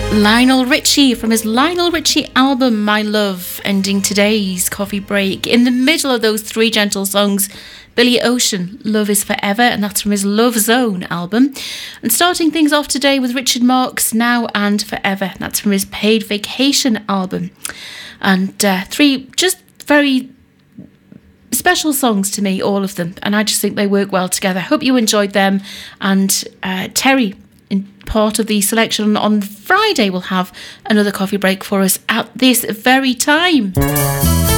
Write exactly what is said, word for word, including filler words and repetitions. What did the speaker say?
Lionel Richie from his Lionel Richie album My Love, ending today's coffee break. In the middle of those three gentle songs, Billy Ocean, Love Is Forever, and that's from his Love Zone album. And starting things off today with Richard Marx, Now and Forever, that's from his Paid Vacation album. And uh, three just very special songs to me, all of them, and I just think they work well together. Hope you enjoyed them. And uh, Terry, in part of the selection on Friday, will have another coffee break for us at this very time.